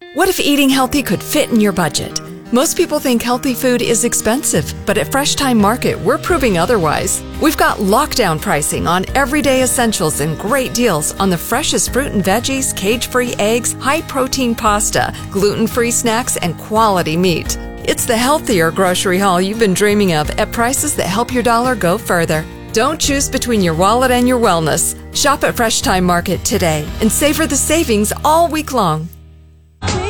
What if eating healthy could fit in your budget? Most people think healthy food is expensive, but at Fresh Time Market, we're proving otherwise. We've got lockdown pricing on everyday essentials and great deals on the freshest fruit and veggies, cage-free eggs, high-protein pasta, gluten-free snacks, and quality meat. It's the healthier grocery haul you've been dreaming of at prices that help your dollar go further. Don't choose between your wallet and your wellness. Shop at Fresh Time Market today and savor the savings all week long.